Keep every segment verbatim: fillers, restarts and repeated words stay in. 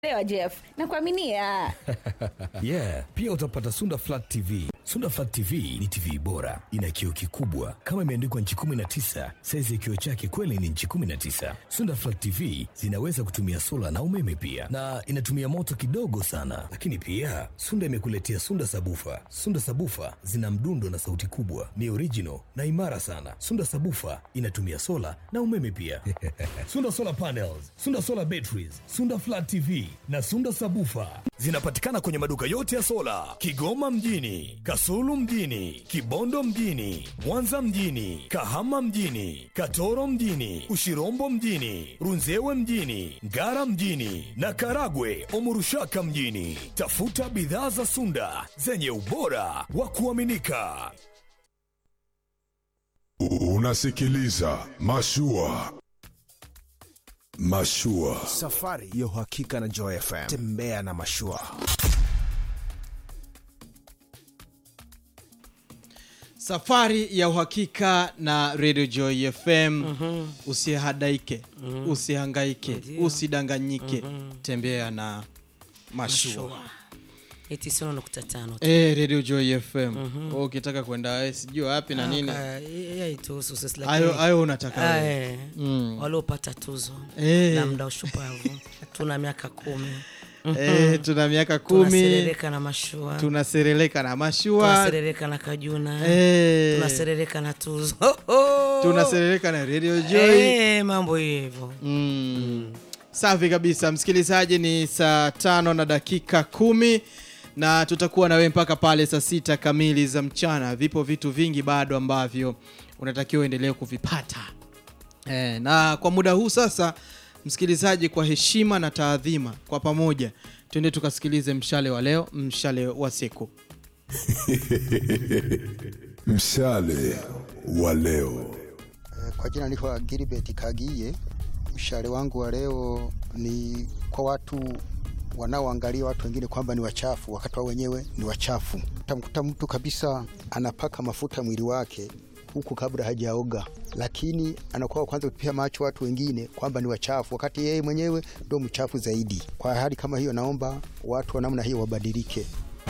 Leo Jeff, nakuaminia. Yeah, pia utapata Sunda Flat T V. Sunda Flat T V ni T V bora, ina kioo kikubwa kama imeandikwa nchi kumi na tisa. Size ya kioo chake kweli ni nchi kumi na tisa. Sunda Flat T V zinaweza kutumia sola na umeme pia, na inatumia moto kidogo sana. Lakini pia Sunda imekuletea Sunda Sabufa. Sunda Sabufa zina mdundo na sauti kubwa, ni original na imara sana. Sunda Sabufa inatumia sola na umeme pia. Sunda Solar Panels, Sunda Solar Batteries, Sunda Flat T V na Sunda Sabufa zinapatikana kwenye maduka yote ya sola Kigoma mjini, Kasulu mjini, Kibondo mjini, Mwanza mjini, Kahama mjini, Katoro mjini, Ushirombo mjini, Runzewe mjini, Ngara mjini na Karagwe Omurushaka mjini. Tafuta bidhaa za Sunda zenye ubora wa kuaminika. Unasikiliza Mashua. Mashua. Safari ya uhakika na Joy F M. Tembea na Mashua. Safari ya uhakika na Radio Joy F M. Mm-hmm. Usihadaike, mm-hmm. usihangaike, mm-hmm. usidanganyike. Mm-hmm. Tembea na Mashua. Mashua. tisini nukta tano. Eh, Radio Joy F M. Mm-hmm. Oh, ukitaka kwenda sijui wapi na nini. Yeye ituhusu sisi lakini. Ayo ayo unataka wewe. Mm. Waliopata tuzo. Eh. Na muda ushupavu. Tuna miaka kumi. Eh, tuna miaka kumi. Tunasereleka na Mashua. Tunasereleka na Mashua. Tunasereleka na Kajuna. Eh. Tunasereleka na tuzo. Tunasereleka na Radio Joy. Eh, mambo hivyo. Mm. Mm. Safi kabisa. Msikilizaji, ni saa tano na dakika kumi. Na tutakuwa na wewe mpaka pale saa sita kamili za mchana. Vipo vitu vingi bado ambavyo unatakiwa endelee kuvipata. E, na kwa muda huu sasa, msikilizaji, kwa heshima na taadhima, kwa pamoja twende tukasikilize mshale wa leo, mshale wa siku. Mshale wa leo. Kwa jina naitwa Gilbert Kagiye. Mshale wangu wa leo ni kwa watu wanaoangalia watu wengine kwamba ni wachafu wakati wao wenyewe ni wachafu. Utamkuta mtu kabisa anapaka mafuta mwili wake huku kabla hajaoga, lakini anakuwa kwanza kupia macho watu wengine kwamba ni wachafu wakati yeye mwenyewe ndio mchafu zaidi. Kwa hali kama hiyo, naomba watu wa namna hiyo wabadilike.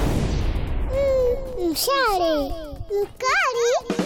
Mm, mshale mkali.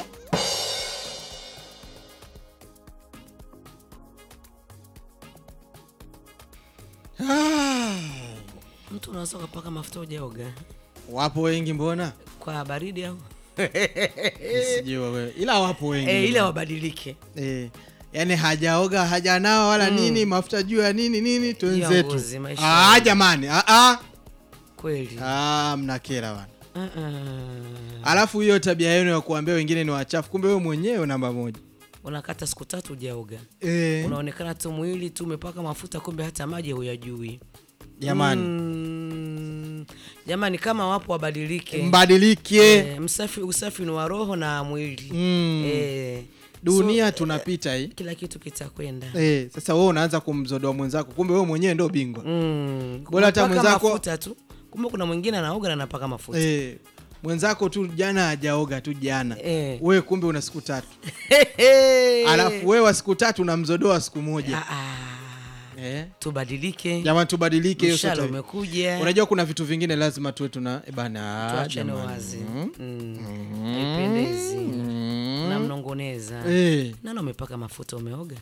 Ah. Mtu unaweza kupaka mafuta hujaoga? Wapo wengi mbona? Kwa baridi au? Sijui wewe. Ila wapo wengi. Eh, ila wabadilike. Eh. Yaani hajaoga, hajanao wala mm. nini, mafuta juu ya nini nini twenzetu. Ah jamani, ah ah. Kweli. Ah, mnakera bwana. Uh-uh. Alafu hiyo tabia yenu ya kuambia wengine ni wachafu, kumbe wewe mwenyewe namba moja. Unakata siku tatu hujaoga. Eh. Unaonekana tu mwili tu umepaka mafuta, kumbe hata maji huyajui. Jamani. Mm, jamani, kama wapo wabadilike. Mbadilike. E, msafi usafi ni wa roho na mwili. Mm. Eh, dunia so, tunapita hii. Kila kitu kitakwenda. Eh, sasa wewe unaanza kumzodoa mwenzako, kumbe wewe mwenyewe ndio bingwa. Mm. Bora hata mwenzako mafuta tu. Kumbe kuna mwingine anaoga na anapaka mafuta. Eh. Mwenzako tu jana hajaoga tu jana. Eh. Wewe kumbe una siku tatu. Alafu wewe siku tatu unamzodoa siku moja. Ah ah. Eh, tubadilike. Jamani, tubadilike hiyo sote. Umekuja. Unajua kuna vitu vingine lazima tuwe tuna e bana tuachane wazi. Haipendezi. Mm. Mm. Na mnongoneza. Eh. Nani umepaka mafuta umeoga?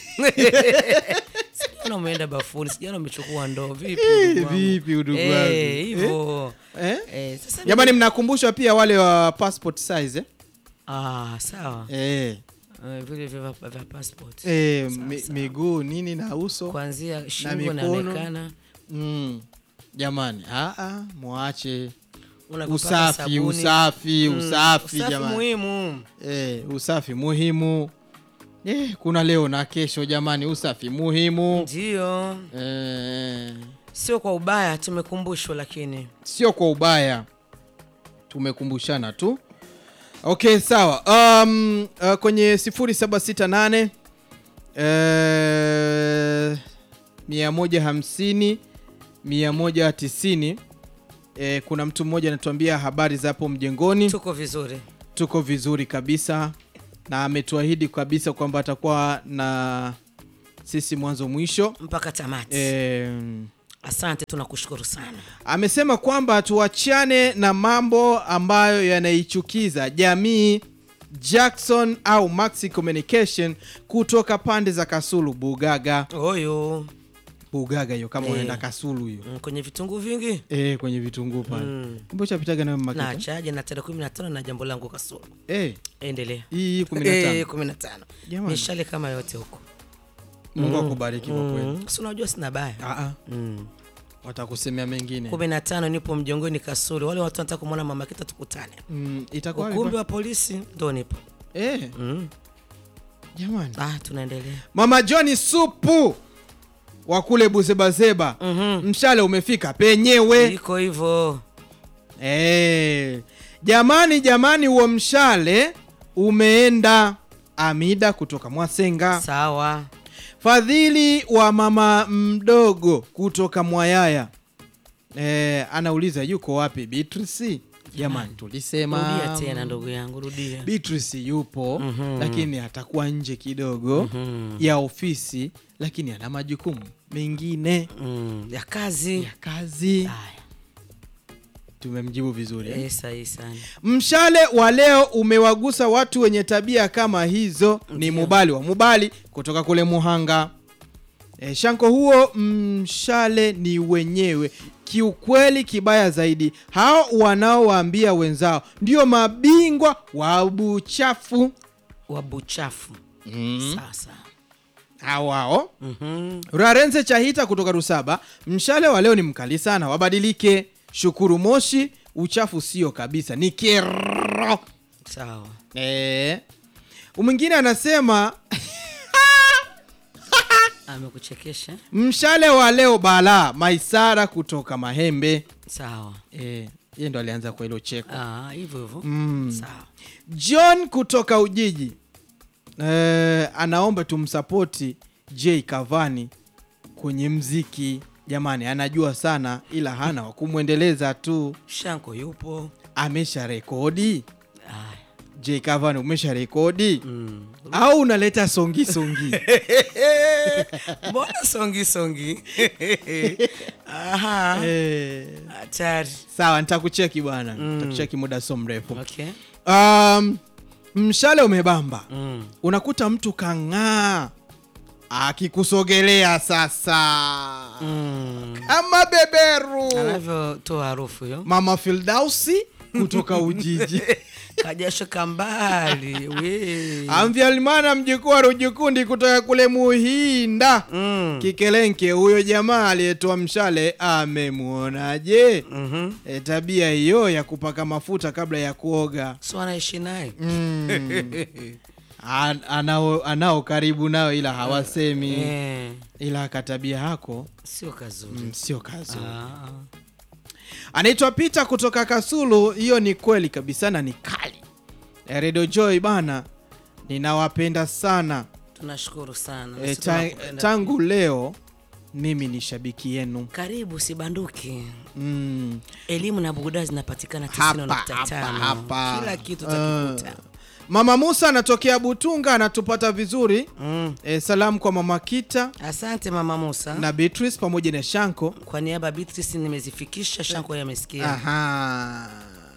Sijana umeenda bafuni, sijana umechukua ndoo vipi? Eh, vipi udugu wangu? Eh, hivyo. Eh? Eh, sasa jamani, mnakumbushwa pia wale wa passport size eh? Ah, sawa. Eh. Uh, vile vya vya passport. Eh, mi, miguu nini na uso kuanzia shingo inaonekana. Mm. Jamani, a a muache. Usafi, sabuni. usafi, mm. usafi usafi jamani. muhimu. Eh, usafi muhimu. Eh, kuna leo na kesho jamani, usafi muhimu. Ndio. Eh, sio kwa ubaya tumekumbushwa, lakini sio kwa ubaya. Tumekumbushana tu. Okay, sawa. Um, uh, kwenye sifuri saba sita nane eh mia moja hamsini mia moja tisini eh, kuna mtu mmoja anatuambia habari za hapo mjengoni. Tuko vizuri. Tuko vizuri kabisa, na ametuahidi kabisa kwamba atakuwa na sisi mwanzo mwisho mpaka tamati. Eh, Asante, tunakushukuru sana. Amesema kwamba tuachane na mambo ambayo yanaichukiza jamii. Jackson au Maxi Communication kutoka pande za Kasulu Bugaga. Oyo. Bugaga hiyo kama Eh. unaenda Kasulu hiyo. Mm, kwenye vitunguu vingi? Eh, kwenye vitunguu pale. Mm. Kumbe uchapitaga nayo makita? Na chaje na tarehe kumi na tano na jambo langu Kasulu. Eh. Endelea. Hii kumi na tano. Eh, kumi na tano. Jamani. Mishale kama yote huko. Mungu Mm. akubariki kwa kweli. Mm. Si unajua sina baya. Ah ah. Mm. Watakusemea mengine. kumi na tano nipo Mjongoni Kasulu. Wale watu wanataka kumuona mama Kita tukutane. Mm, itakuwa ukumbi wa polisi ndo nipo. Eh. Mm. Jamani. Ah, tunaendelea. Mama Johnny Supu wa kule Buzebazeba. Mhm. Mshale umefika penyewe. Iko hivyo. Eh. Jamani jamani huo mshale umeenda. Amida kutoka Mwasenga. Sawa. Fadhili wa mama mdogo kutoka Mwayaya. Eh, anauliza yuko wapi Beatrice? Jamani tulisema. Rudia tena ndugu yangu, rudia. Beatrice yupo Mhm. lakini atakuwa nje kidogo Mhm. ya ofisi, lakini ana majukumu mengine Mm, ya kazi. ya kazi. Haya. Tumemjibu vizuri. Eh? Eh, sahi sana. Mshale wa leo umewagusa watu wenye tabia kama hizo. Ni Mubali wa Mubali kutoka kule Muhanga. E, Shanko huo mshale ni wenyewe. Kiukweli kibaya zaidi, hao wanaowaambia wenzao ndio mabingwa wa buchafu. Wa buchafu. Mm. Sasa. Hao hao. Mhm. Rarenze Chahita kutoka Rusaba. Mshale wa leo ni mkali sana, wabadilike. Shukuru Moshi, uchafu sio kabisa, ni kero. Sawa. Eh. Mwingine anasema Amekuchekesha? mshale wa leo bala. Maisara kutoka Mahembe. Sawa. Eh, yeye ndo alianza kwa hilo cheko. Ah, hivyo hivyo. Mm. Sawa. John kutoka Ujiji. Eh, anaomba tumsapoti J Cavani kwenye mziki. Jamani anajua sana ila hana wa kumwendeleza tu. Shanko yupo. Amesha rekodi. Haya. J Cavani umesha rekodi? Mm. Au unaleta songi songi? Mbona songi songi? Aha. Eh, Hatari. sawa nitakucheki bwana. Mm. Nitakucheki muda so mrefu. Okay. Um, mshale umebamba. Mm. Unakuta mtu kang'aa akikusogelea sasa. Mm. Kama beberu. Anavyotoa harufu hiyo. Mama Fildausi kutoka Ujiji. Kajasho kambali. We. Amvyalimana mjukuu wa Rujikundi kutoka kule Muhinda. Mm. Kikelenke huyo jamaa aliyetoa mshale amemuonaje? Mhm. E, tabia hiyo ya kupaka mafuta kabla ya kuoga. So anaishi naye. Mm. An, anao, anao karibu nao ila hawasemi. Eh. Ila katabia hako Sio kazuri. mm, sio kazi. Ah. Anaitwa Peter kutoka Kasulu. Hiyo ni kweli kabisa na ni kali. E, Radio Joy bana, ninawapenda sana. Tunashukuru sana. E, Sisi ta, tunakupenda. tangu leo mimi ni shabiki yenu. Karibu sibanduki. Mm. Elimu na burudani zinapatikana Hapa, tisini nukta tano. hapa, hapa. Kila kitu Uh, utakikuta. Mama Musa anatokea Butunga anatupata vizuri. Mm. E, salamu kwa Mama Kita Asante Mama Musa. na Beatrice pamoja na Shanko. Kwa niaba ya Beatrice nimezifikisha, Shanko yamesikia. Aha.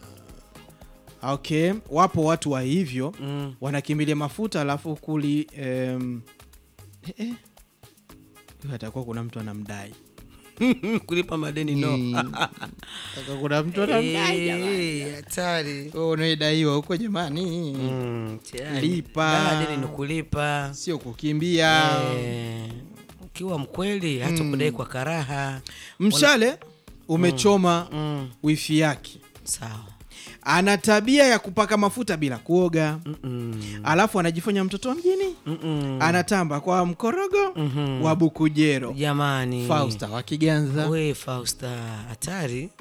Okay, wapo watu wa hivyo Mm. wanakimbilia mafuta alafu kuli um, eh, eh. Huyo atakuwa kuna mtu anamdai. Kulipa madeni no. Atakuwa kuna mtu anamdai jamani. Eh, hatari. Wewe unaidaiwa huko jamani. Mm, tayari. Lipa. Dala deni ni kulipa. Sio kukimbia. Eh, ukiwa mkweli hata kudai kwa karaha. Mshale umechoma Mm. wifi yake. Sawa. Ana tabia ya kupaka mafuta bila kuoga. Mm. Alafu anajifanya mtoto wa mjini. Mm. Anatamba kwa mkorogo Mhm. wa Bukujero. Jamani. Fausta wa Kiganza. We Fausta, hatari.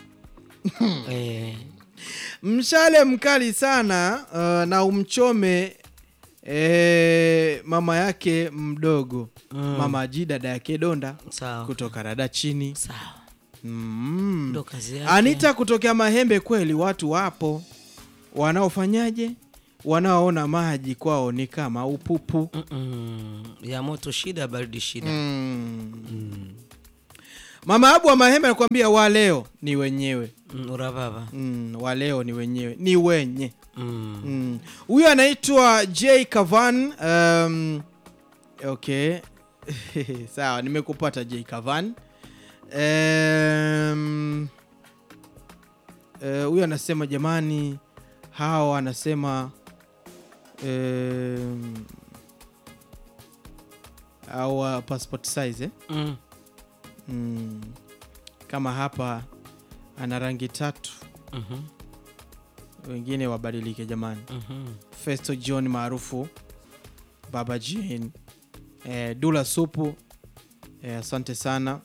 eh. Mshale mkali sana uh, na umchome eh, mama yake mdogo. Mm. Mama Ji dada yake Donda Sawa. kutoka rada chini. Sawa. Mm. Ndo kazi yake. Anita kutokea Mahembe. Kweli watu wapo wanaofanyaje, wanaoona maji kwao ni kama upupu. Mm-mm. Ya moto shida, baridi shida. Mm. Mm. Mama Abu wa Mahembe anakuambia wa leo ni wenyewe. Mm, urababa. Mm, wa leo ni wenyewe. Ni wenye. Mm. Mm. Huyo anaitwa J Kavan. Um, okay. Sawa, nimekupata J Kavan. Um, uh, huyo anasema jamani hawa anasema um, hawa passport size eh? Mm. Mm. Kama hapa ana rangi tatu. Mhm. Wengine wabadilike jamani. Mhm. Festo John maarufu Baba Jane. Eh, Dula Supu. Eh, asante sana.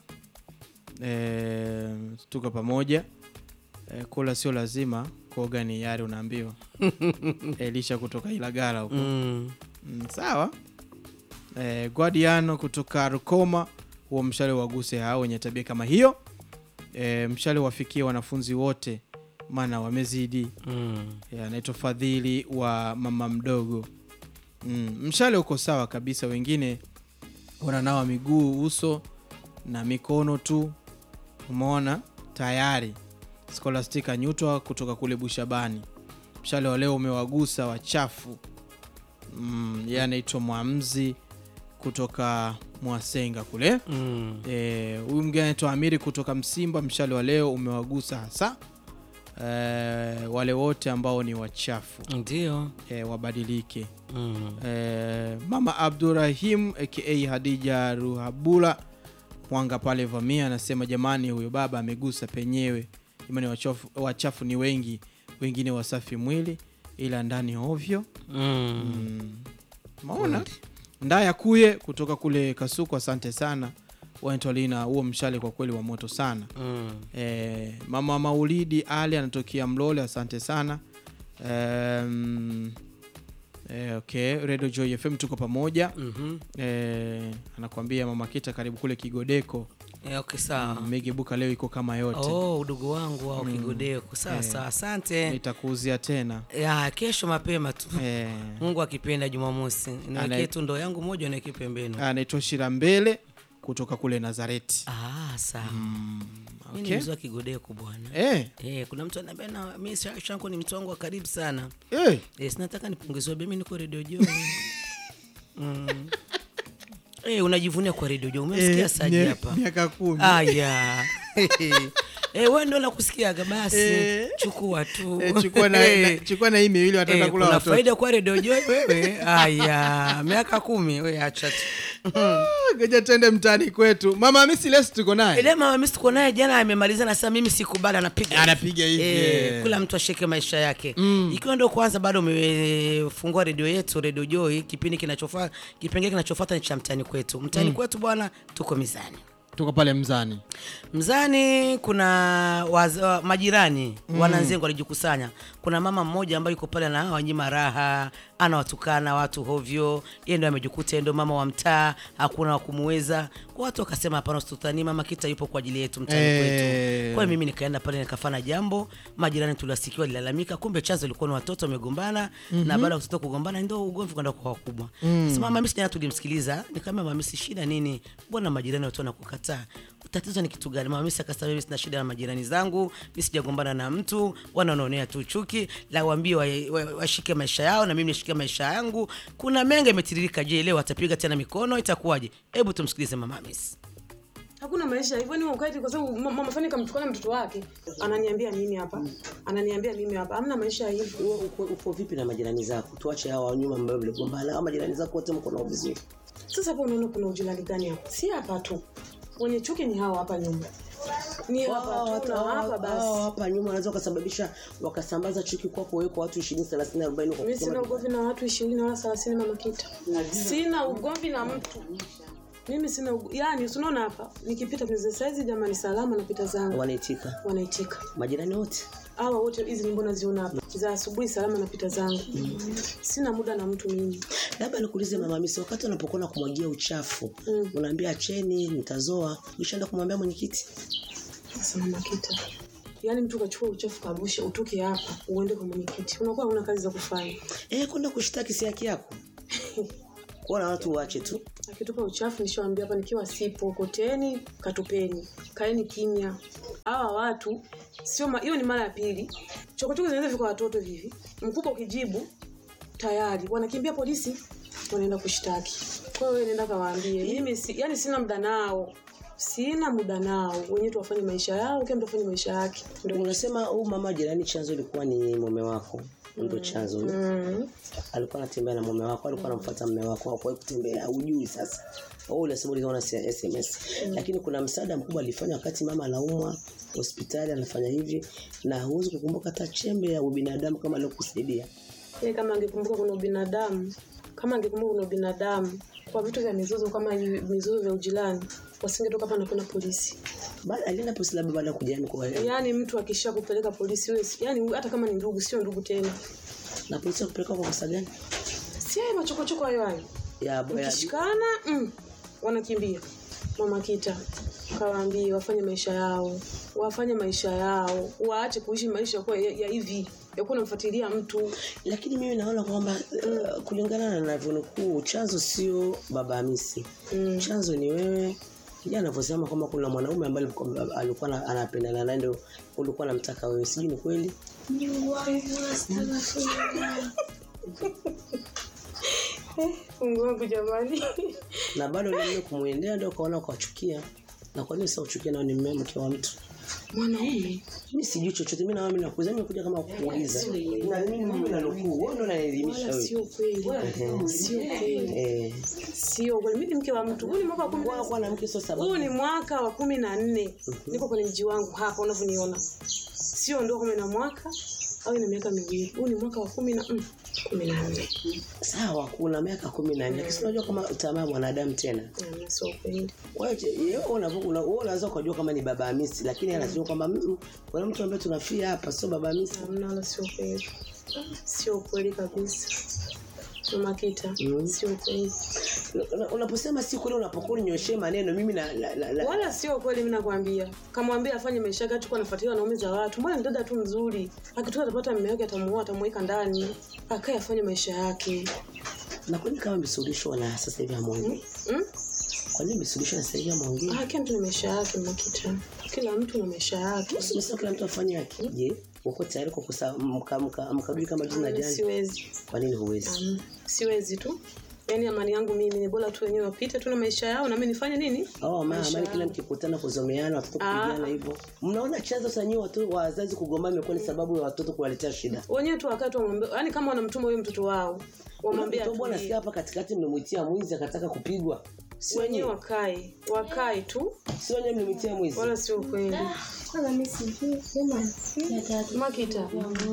Eh, tuko pamoja. Eh, kula sio lazima, kuoga ni yari unaambiwa. Elisha kutoka Ilagala huko. Mm. Mm, sawa. Eh, Guardiano kutoka Rukoma, huo mshale waguse hao wenye tabia kama hiyo. Eh, mshale wafikie wanafunzi wote maana wamezidi. Mm. Yeah, anaitwa Fadhili wa mama mdogo. Mm, mshale uko sawa kabisa, wengine wananawa miguu, uso na mikono tu. Umeona? Tayari. Scholastica Nyutwa kutoka kule Bushabani. Mshale wa leo umewagusa wachafu. Mm, yeye anaitwa Mwamzi kutoka Mwasenga kule. Mm. Eh, huyu mgeni anaitwa Amiri kutoka Msimba. Mshale wa leo umewagusa hasa eh, wale wote ambao ni wachafu. Ndio. Eh, wabadilike. Mm. Eh, Mama Abdurrahim aka Hadija Ruhabula Mwanga pale Vamia anasema jamani huyo baba amegusa penyewe. Imani wachafu, wachafu ni wengi, wengine wasafi mwili ila ndani ovyo. Mm. Mm. Maona? Ndaya Kuye kutoka kule Kasuku, asante sana. Wantolina, huo mshale kwa kweli wa moto sana. Mm. Eh, Mama Maulidi Ali anatokea Mlole, asante sana. Um, eh, okay, Radio Joy F M tuko pamoja. Mhm. Eh, anakuambia Mama Kita karibu kule Kigodeko. Eh, okay sawa. Megebuka leo iko kama yote. Oh, udugu wangu au Mm. Kigodeko. Sawa Eh. sawa, asante. Nitakuuzia tena. Ya, kesho mapema tu. Eh, Mungu akipenda Jumamosi. Ana- Niweke tu ndo yangu moja niweke pembeni. anaitwa Shirambele kutoka kule Nazareti. Ah, sawa. Mm, Mimi okay. ni mzee wa Kigodeko bwana. Eh, Eh, kuna mtu ananiambia na mimi shangu ni mtu wangu wa karibu sana. eh. Eh, sinataka nipongezwe mimi niko Radio Joy. Mm. Eh, unajivunia kwa Radio Joy. Umesikia Eh, saji mie- hapa? Miaka kumi. Aya. Eh, wewe ndio nakusikiaga basi. Eh. Chukua tu. Eh, chukua na, na chukua na hii miwili wataenda Eh, kula kuna watoto. faida kwa Radio Joy wewe. Aya, miaka kumi wewe acha tu. Ngoja twende mtaani kwetu. Mama Hamisi leo tuko naye. Ile mama mimi tuko naye jana amemaliza na sasa mimi sikubali anapiga. Anapiga hivi. Eh, kula mtu ashike maisha yake. Mm. Ikiwa ndio kwanza bado umefungua radio yetu Radio Joy, kipindi kinachofuata kipengele kinachofuata ni cha mtaani kwetu. Mtaani Mm. kwetu bwana tuko mizani. Tuko pale Mzani. Mzani kuna waza, majirani mm. wananzengo walijikusanya. Kuna mama mmoja ambaye yuko pale na wanyima raha, anawatukana watu hovyo. Yeye ndio amejikuta ndio mama wa mtaa, hakuna wa kumuweza. Kwa watu wakasema hapana usitutani, mama Kita yupo kwa ajili yetu mtaani Eh. kwetu. Kwa hiyo mimi nikaenda pale nikafanya jambo, majirani tulasikiwa lilalamika, kumbe chanzo ilikuwa ni watoto wamegombana mm-hmm. na baada ya watoto kugombana ndio ugomvi kwenda kwa wakubwa. Mm. Sasa mama mimi jana tulimsikiliza, nikamwambia mama mimi shida nini? Mbona majirani watu wanakukataa? Tatizo ni kitu gani? Mama mimi akasema mimi sina shida na majirani zangu, mimi sijagombana na mtu, wanaonea tu chuki, la waambie washike wa, wa maisha yao na mimi nishike maisha yangu. Kuna mengi imetiririka, je leo atapiga tena mikono itakuwaje? Hebu tumsikilize mama mimi. Hakuna maisha hivyo, ni wakati kwa sababu mama fani kamchukua mtoto wake. Ananiambia mimi hapa. Ananiambia mimi hapa. Hamna maisha hivyo. Uko, uko vipi na majirani zako? Tuache hao wa nyuma ambao waligombana. Hao majirani zako wote mko nao vizuri. Sasa hapo unaona kuna ujirani gani hapo? Si hapa tu. Wenye chuki ni hao hapa nyuma. Ni hapa tu na hapa basi. Hapa nyuma wanaweza kusababisha wakasambaza chuki kwako wewe kwa watu ishirini thelathini arobaini kwa. Mimi sina ugomvi na watu ishirini wala thelathini mama Kita. Sina ugomvi na mtu. Mimi sina yani unaona hapa nikipita kwenye size jamani salama napita zangu. Wanaitika. Wanaitika. Majirani wote. Hawa wote hizi mbona ziona hapa. Za asubuhi salama napita zangu. Mm. Sina muda na mtu mimi. Labda nikuulize mama Hamisi, wakati unapokuwa kumwagia uchafu, mm. unaambia acheni nitazoa, ushaenda kumwambia mwenyekiti? Sasa mama Kita. Yaani mtu kachukua uchafu kabusha utoke hapa uende kwa mwenyekiti. Unakuwa una kazi za kufanya. Eh, kwenda kushtaki si haki yako. Kuona watu waache tu. Akitupa uchafu nishawaambia hapa nikiwa sipo koteni katupeni. Kaeni kimya. Hawa watu sio hiyo ni mara ya pili. Chokochoko zinaweza kwa watoto hivi. Mkubwa ukijibu tayari wanakimbia polisi wanaenda kushtaki. Kwa hiyo nenda kawaambie mimi si, yani sina muda nao. Sina muda nao. Wenyewe tu wafanye maisha yao, kila mtu afanye maisha yake. Ndio unasema huyu mama jirani chanzo ilikuwa ni mume wako. Ndio chanzo. Mm. Alikuwa anatembea na mume wako, alikuwa anamfuata mume wako, hakuwahi kutembea, hujui sasa. Wao unasema uliona S M S. Mm. Lakini kuna msaada mkubwa alifanya wakati mama anaumwa hospitali anafanya hivi na huwezi kukumbuka hata chembe ya ubinadamu kama aliyokusaidia. Yeye kama angekumbuka kuna ubinadamu, kama angekumbuka kuna ubinadamu kwa vitu vya mizozo kama mizozo vya ujirani, wasingetoka hapa na kuna polisi. Baada alienda polisi labda baada kujani kwa yeye. Yaani mtu akisha kupeleka polisi wewe, yani hata kama ni ndugu sio ndugu tena. Na polisi kupeleka kwa kosa gani? Si yeye machokochoko hayo hayo. Ya boya. Kishikana, mm, wanakimbia. Mama Kita kawaambia wafanye maisha yao, wafanye maisha yao, waache kuishi maisha kwa ya, ya hivi. Ya kuna mfuatilia mtu. Lakini mimi naona kwamba uh, kulingana na ninavyonukuu chanzo sio baba Hamisi. Mm. Chanzo ni wewe. Kijana anavyosema kama kuna mwanaume ambaye alikuwa anapendana naye ndio ulikuwa unamtaka wewe. Sijui ni kweli? Mungu jamani. Na bado ndio kumuendea ndio kaona kuachukia. Na kwa nini sasa uchukia na ni mume mke wa mtu? Mwanaume mimi sijui chochote, mimi na mimi nakuuliza, mimi kuja kama kuuliza na mimi mimi na nukuu wewe ndo unanielimisha wewe. Sio kweli, sio kweli, eh sio kweli. Mimi mke wa mtu, huu ni mwaka wa kumi kwa na mke sio sababu, huu ni mwaka wa kumi na nne niko kwenye mji wangu hapa unavyoniona, sio ndio kumi na mwaka au ina miaka miwili, huu ni mwaka wa kumi na nne. Sawa, kuna miaka kumi na nne. Lakini unajua kama tamaa mwanadamu tena. Sio kweli. Wewe yeye unavyokuwa wewe unaweza kujua kama ni baba Hamisi, lakini anasema kwamba kuna mtu ambaye tunafia hapa sio baba Hamisi. Hamna, sio kweli. Sio kweli kabisa. Mama Kita, mm. Sio kweli. Unaposema si kweli, unapokuwa unyoshia maneno mimi na, na, na, na wala sio kweli. Mimi nakwambia kamwambia afanye maisha yake, tukua nafuatilia wanaume za watu. Mbona mdada tu mzuri, akitoka atapata mume wake, atamuoa, atamweka ndani, akae afanye maisha yake. Na kwani kama msuluhisho na sasa hivi amuongee? Mm? Kwa nini msuluhisho na sasa hivi amuongee? Ah, kila mtu na maisha yake Mama Kita. Kila mtu na maisha yake. Sasa kila mtu afanye yake. Je, uko tayari kukosa mkamka mkabili kama jina jana? Siwezi. Kwa nini huwezi? Um, siwezi tu. Yaani amani yangu mimi ni bora tu wenyewe wapite tu na maisha yao na mimi nifanye nini? Oh mama, amani kila mkikutana kuzomeana watoto kupigana hivyo. Mnaona chanzo cha nyinyi watu wazazi kugombana imekuwa ni sababu ya watoto kuwaletea shida. Wenyewe tu wakati wamwambia, yani kama wanamtuma huyo mtoto wao, wamwambia tu bwana, sikia hapa katikati mnamwitia mwizi akataka kupigwa. Si wenyewe wakae, wakae tu. Si wenyewe mnamwitia mwizi. Wala sio kweli. Kama mimi sijui sema Mama Kita.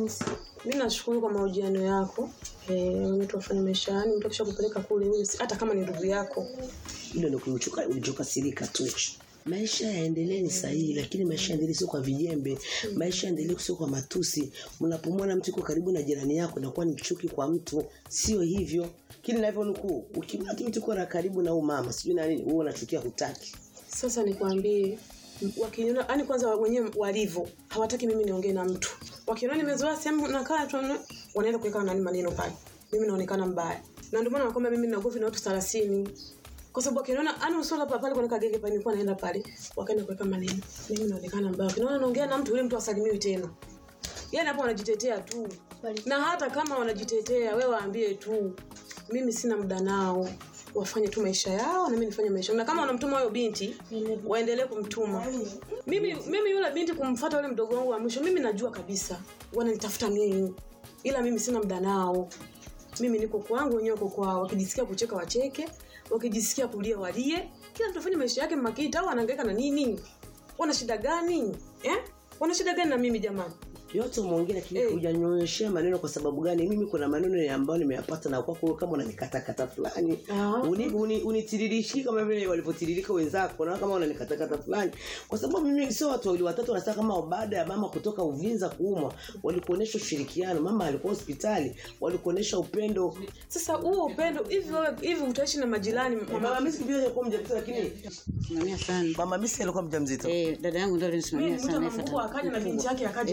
Mimi nashukuru kwa mahojiano yako. Eh, mtu afanye maisha, yani mtu akisha kupeleka kule wewe hata kama ni ndugu yako. Ile ndio kuchuka ulichoka silika tu. Maisha yaendelee ni sahihi, lakini maisha yaendelee sio kwa vijembe. Mm. Maisha yaendelee sio kwa matusi. Mnapomwona mtu yuko karibu na jirani yako na kuwa ni chuki kwa mtu, sio hivyo. Kile ninavyo nukuu, ukimwona mtu yuko karibu na umama, sijui na nini, wewe unachukia hutaki. Sasa nikwambie, wakiniona yani kwanza wenyewe walivyo, hawataki mimi niongee na mtu. Wakiniona nimezoea sehemu nakaa tu wanaenda kuweka nani maneno pale. Mimi naonekana mbaya. Na ndio maana nakwambia mimi ninagofi na watu thelathini. Kwa sababu wakiniona ana usola pale kwa kagenge pale nilikuwa naenda pale, wakaenda kuweka maneno. Mimi naonekana mbaya. Wakiniona naongea na mtu yule mtu asalimiwi tena. Yaani hapo wanajitetea tu. Na hata kama wanajitetea wewe waambie tu mimi sina muda nao. Wafanye tu maisha yao na mimi nifanye maisha. Na kama wanamtuma huyo binti, waendelee kumtuma. Mimi mimi yule binti kumfuata yule mdogo wangu wa mwisho, mimi najua kabisa wananitafuta mimi. Ila mimi sina muda nao. Mimi niko kwangu, wenyewe wako kwao. Wakijisikia kucheka wacheke, wakijisikia kulia walie. Kila mtu afanye maisha yake Mama Kita. Au anahangaika na nini? Wana shida gani? Eh? Wana shida gani na mimi jamani? Yote muongee lakini hey, hujanyoeshea maneno kwa sababu gani? Mimi kuna maneno ambayo nimeyapata na kwa kwa kama unanikatakata fulani. Uni unitiririshiki kama vile walivyotiririka wenzako na kama unanikatakata fulani. Kwa sababu mimi sio watu wawili watatu wanasema kama baada ya mama kutoka Uvinza kuumwa, walikuonesha ushirikiano. Mama alikuwa hospitali, walikuonesha upendo. Sasa huo upendo hivi wewe hivi utaishi na majirani? Mama Hamisi pia alikuwa mjamzito lakini simamia sana. Mama Hamisi alikuwa mjamzito. Eh, dada yangu ndio alinisimamia sana ifuata. Akaja na binti yake akaja hapa.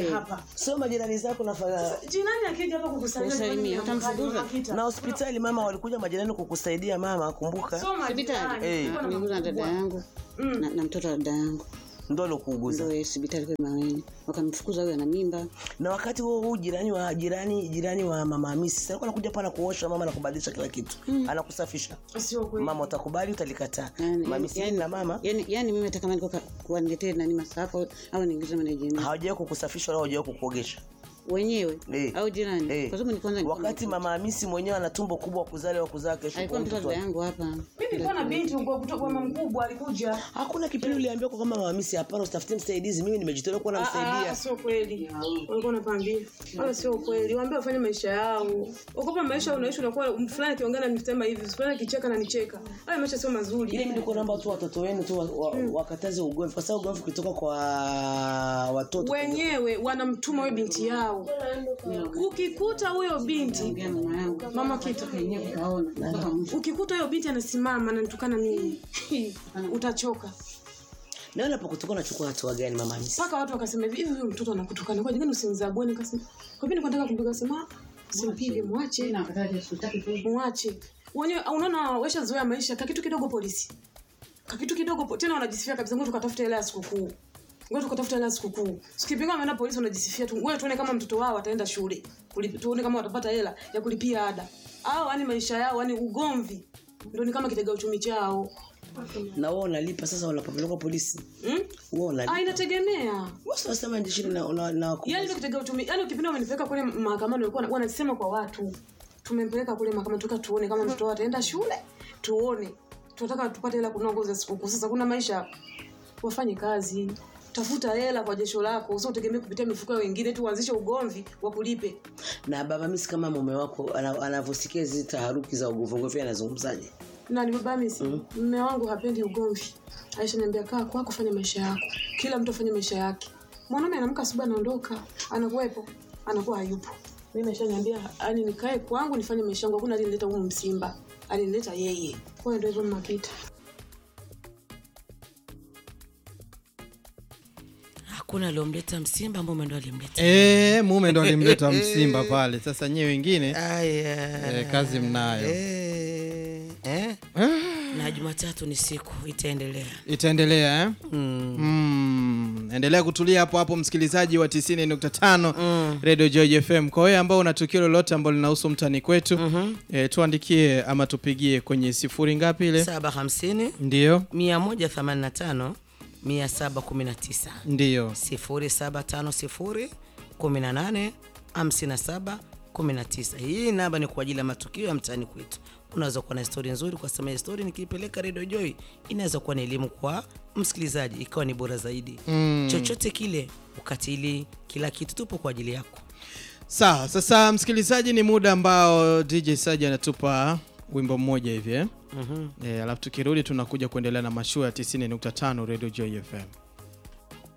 Sio majirani zako nafanya. Jirani akija hapa kukusaidia utamfukuza. Na hospitali mama walikuja majirani kukusaidia mama, kumbuka. Hospitali. Eh. Nilikuwa na dada yangu na, na mtoto wa dada yangu. Ndio lokuuguza. Ndio hospitali kwa Maweni. Wakamfukuza huyo ana mimba. Na wakati huo huu jirani wa jirani jirani wa mama Hamisi sasa alikuwa anakuja hapa kuosha mama na kubadilisha kila kitu. Mm. Anakusafisha. Sio kweli. Mama utakubali utalikataa. Yani, mama Hamisi yani, na mama. Yani yani mimi hata kama niko kuaniletea nani masafa au niingize manejeni. Hawajawahi kukusafisha wala hawajawahi kukuogesha. Wenyewe hey. au jirani hey. Kwa sababu ni kwanza wakati mama Hamisi mwenyewe ana tumbo kubwa kuzale wa kuzaa kesho alikuwa mtoto yangu hapa. Mimi nilikuwa na binti ngo kutoka kwa mama mkubwa alikuja. Hakuna kipindi uliambiwa kwa kama mama Hamisi hapana usitafutie msaidizi, mimi nimejitolea kuwa namsaidia. Ah, sio kweli. Walikuwa wanapambia. Wala sio kweli. Waambie wafanye maisha yao. Ukopa maisha unaishi unakuwa fulani kiongana nisema hivi, fulani kicheka na nicheka. Haya maisha sio mazuri. Ile mimi niko naomba tu watoto wenu tu wakataze ugomvi kwa sababu ugomvi kutoka kwa watoto wenyewe wanamtuma wewe binti yao. Ukikuta huyo binti mama kita ukikuta huyo binti anasimama ananitukana mimi utachoka. Na unapokutoka unachukua hatua gani mama Hamisi? Paka watu wakasema hivi huyo mtoto anakutukana kwa nini usimzabue? Nikasema kwa nini nataka kumpiga sema simpige mwache na akataje sitaki mwache. Wenyewe unaona wesha zoea maisha kitu kidogo polisi. Kitu kidogo tena wanajisifia kabisa ngoja tukatafuta ile sikukuu. Ngoja tukatafuta hela sikukuu. Sikipinga ameenda polisi unajisifia tu. Wewe tuone kama mtoto wao ataenda shule. Tuone kama watapata hela ya kulipia ada. Hao yani maisha yao yani ugomvi. Ndio ni kama kitega uchumi chao. Na wao wanalipa sasa wanapopeleka polisi. Hmm? Wao wanalipa. Ah inategemea. Wao wanasema ndio shida na na, na yani ndio kitega uchumi. Yani ukipinda umenipeleka kule mahakamani walikuwa wanasema kwa watu. Tumempeleka kule mahakamani tuka tuone kama mtoto wao ataenda shule. Tuone. Tunataka tupate hela kunaongoza sikukuu. Sasa kuna maisha wafanye kazi. Tafuta hela kwa jesho lako, usitegemee kupitia mifuko ya wengine tu uanzishe ugomvi wa kulipe. Na baba Hamisi kama mume wako anavyosikia hizo taharuki za ugomvi anazungumzaje? Na ni baba Hamisi, mume mm. wangu hapendi ugomvi. Aisha niambia kaa kwa kufanya maisha yako. Kila mtu afanye maisha yake. Mwanaume anaamka asubuhi anaondoka, anakuepo, anakuwa hayupo. Mimi nimeshaniambia yani nikae kwangu nifanye maisha yangu, hakuna alileta huko Msimba. Alileta yeye. Kwa hiyo ndio hivyo Makita. Kuna alomleta Msimba, mume ndo alimleta. Eh, mume ndo alimleta Msimba pale. Sasa nyewe wengine aya eh, kazi mnayo. Eh. Eh? Na Jumatatu ni siku itaendelea. Itaendelea eh? Mm. Mm. Endelea kutulia hapo hapo msikilizaji wa tisini nukta tano mm. Radio Joy F M. Kwa wewe ambao una tukio lolote ambalo linahusu mtani kwetu, mm-hmm. eh, tuandikie ama tupigie kwenye sifuri ngapi ile? saba hamsini Ndio. mia moja themanini na tano mia saba kumi na tisa. Ndio. sifuri saba tano sifuri kumi na nane hamsini na saba kumi na tisa. Hii namba ni kwa ajili ya matukio ya mtaani kwetu. Unaweza kuwa na story nzuri kwa sema story nikipeleka Radio Joy inaweza kuwa ni elimu kwa msikilizaji ikawa ni bora zaidi. Mm. Chochote kile ukatili kila kitu tupo kwa ajili yako. Sawa, sasa msikilizaji ni muda ambao D J Saji anatupa wimbo mmoja hivi eh. Mhm. Mm eh, alafu tukirudi tunakuja kuendelea na mashua ya tisini nukta tano Radio Joy F M.